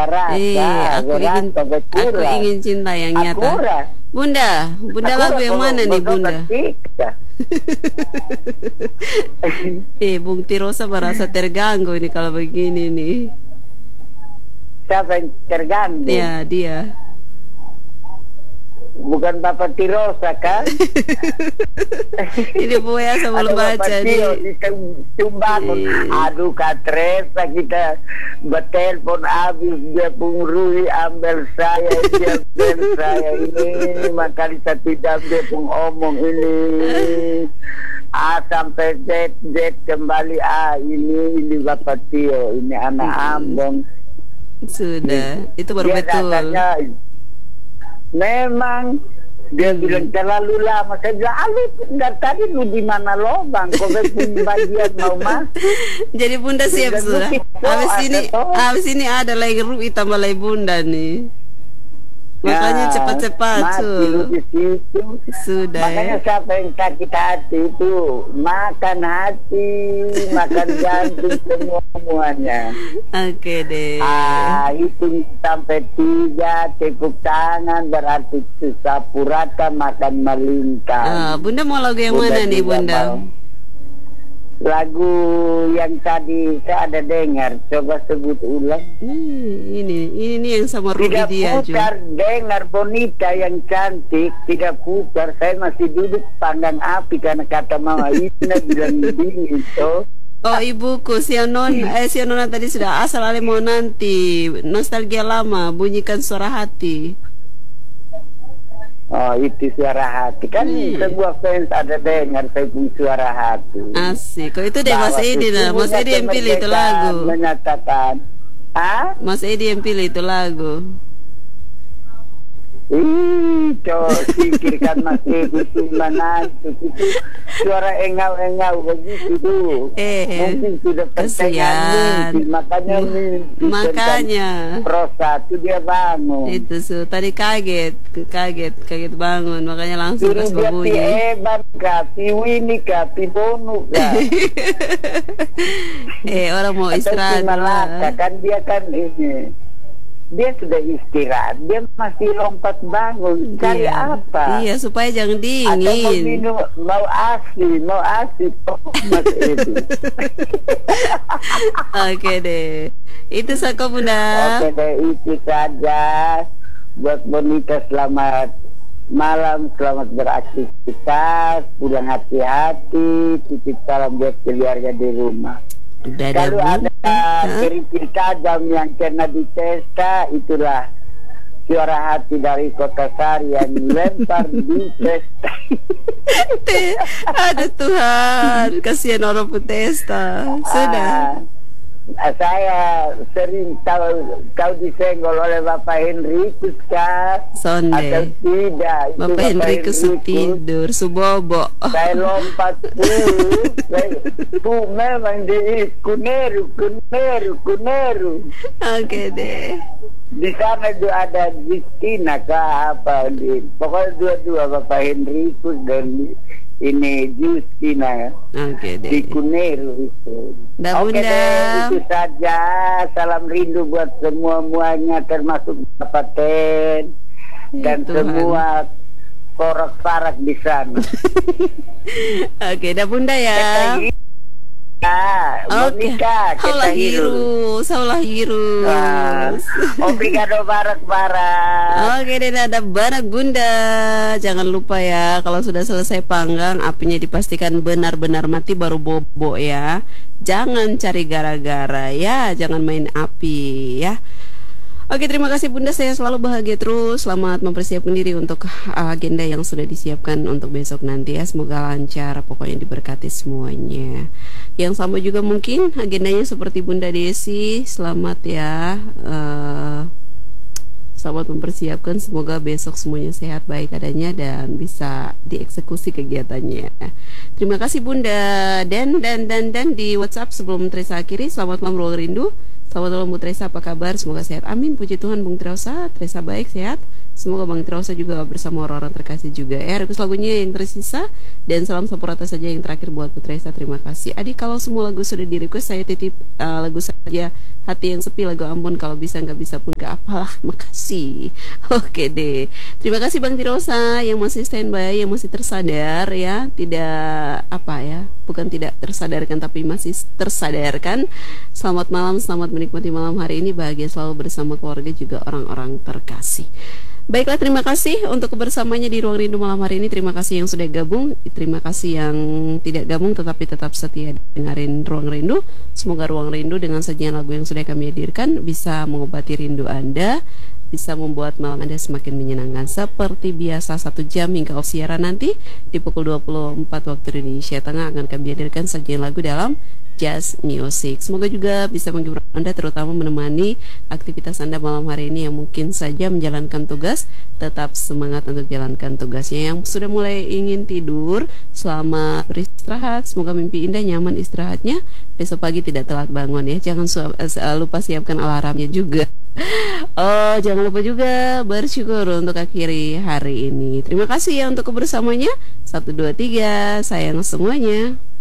aku ingin cinta yang nyata. Bunda lagu yang mana nih Bunda? Bung Tirosa merasa terganggu ini kalau begini nih. Siapa yang terganggu? Ya, dia. Bukan Bapak Tirosa kan? Ini Bu ya sebelum baca nih. Aduh Katresa, kita bertelepon habis, dia Rui ambil saya, dia ambil saya ini, maka satu jam dia pun omong ini A sampai Z kembali A, ini Bapak Tio, ini anak Ambon. Sudah, itu baru betul. Memang dia bilang terlalu lama. Saya bilang, dari tadi lu di mana lobang? Kok bagian mau masuk? Jadi Bunda siap sudah. Habis ini ada lagi Rui tambah lagi Bunda nih. Makanya cepat-cepat sudah. Makanya siapa yang sakit hati itu makan hati, makan jantung semuanya. Oke deh. Itu sampai 3, tepuk tangan berarti sapu rata, makan melingkar. Bunda mau lagu yang mana nih Bunda? Lagu yang tadi saya ada dengar, coba sebut ulang. Ini yang sama Rudi dia juga. Tidak putar, dengar Bonita yang cantik, tidak putar. Saya masih duduk panggang api karena kata Mama Ina bilang dingin itu. Oh ibuku, si Nona tadi sudah asal ale mau nanti nostalgia lama, bunyikan suara hati. Oh itu suara hati kan sebuah fans ada dengar saya punya suara hati. Asik, kok itu deh Mas Edi Mas Edi yang pilih itu lagu. Menyatakan, Mas Edi yang pilih itu lagu. Coba pikirkan Mas Edi itu menantu itu suara engau-engau begitu tuh. Mungkin sudah pertengahan mimpi, makanya prosa itu dia bangun. Itu tadi kaget bangun, makanya langsung pas berbunyi. Hebat kapi Winnie kapi Bonu orang mau istirahat kan dia kan ini. Dia sudah istirahat, dia masih lompat bangun. Cari apa? Iya, supaya jangan dingin. Atau mau minum, mau asi, Mas Edi. Oke deh, itu saja Bunda. Oke deh, itu saja. Buat Bonita selamat malam, selamat beraktivitas, pulang hati-hati, titip salam buat keluarga di rumah. Kalau ada kerikil tajam yang kena di testa, itulah suara hati dari Kota Sari yang lempar di testa. Ada Tuhan, kasihan orang petesta. Sudah. Saya sering kau disenggol oleh Bapak Henrikus kah? Atau tidak? Bapak Henrikus tidur, subobo. Saya lompat tuh memang di Kuneru. Oke deh. Di sana juga ada Justina kah apa? Pokoknya dua-dua Bapak Henrikus dan ini Justina. Oke deh. Di Kuneru itu. Oke deh, itu saja. Salam rindu buat semuanya termasuk Bapak Ten dan semua porak-parak di sana. Oke, dah Bunda ya. Monika, kita hiru. Obrigado barak-barak. Oke deh, ada barak Bunda. Jangan lupa ya, kalau sudah selesai panggang, apinya dipastikan benar-benar mati baru bobo ya. Jangan cari gara-gara ya, jangan main api ya. Oke, terima kasih Bunda, saya selalu bahagia terus. Selamat mempersiapkan diri untuk agenda yang sudah disiapkan untuk besok nanti ya. Semoga lancar, pokoknya diberkati semuanya. Yang sama juga mungkin agendanya seperti Bunda Desi. Selamat ya, selamat mempersiapkan. Semoga besok semuanya sehat, baik adanya, dan bisa dieksekusi kegiatannya. Terima kasih Bunda. Dan di WhatsApp sebelum Teresa akhiri, selamat malam ruang rindu. Selamat malam Bu Teresa, apa kabar? Semoga sehat. Amin, puji Tuhan Bung Teresa. Teresa baik, sehat. Semoga Bang Teresa juga bersama orang-orang terkasih juga ya. Request lagunya yang tersisa dan salam sampurata saja yang terakhir buat Bu Teresa. Terima kasih. Adik, kalau semua lagu sudah di request, saya titip lagu saja Hati yang Sepi, lagu Ambon. Kalau bisa nggak bisa pun nggak apalah. Makasih. Oke deh. Terima kasih Bang Teresa yang masih standby, yang masih tersadar ya. Tidak apa ya, bukan tidak tersadarkan tapi masih tersadarkan. Selamat malam, selamat menikmati malam hari ini. Bahagia selalu bersama keluarga juga orang-orang terkasih. Baiklah, terima kasih untuk kebersamanya di Ruang Rindu malam hari ini. Terima kasih yang sudah gabung, terima kasih yang tidak gabung tetapi tetap setia dengerin Ruang Rindu. Semoga Ruang Rindu dengan sajian lagu yang sudah kami hadirkan bisa mengobati rindu Anda, bisa membuat malam Anda semakin menyenangkan. Seperti biasa, 1 jam hingga off siaran nanti di pukul 24 waktu Indonesia Tengah akan kami hadirkan sajian lagu dalam Jazz Music. Semoga juga bisa menghibur Anda, terutama menemani aktivitas Anda malam hari ini yang mungkin saja menjalankan tugas. Tetap semangat untuk jalankan tugasnya. Yang sudah mulai ingin tidur, selamat beristirahat. Semoga mimpi indah, nyaman istirahatnya. Besok pagi tidak telat bangun ya. Jangan lupa siapkan alarmnya juga. Oh, jangan lupa juga bersyukur untuk akhiri hari ini. Terima kasih ya untuk kebersamanya. 1, 2, 3, sayang semuanya.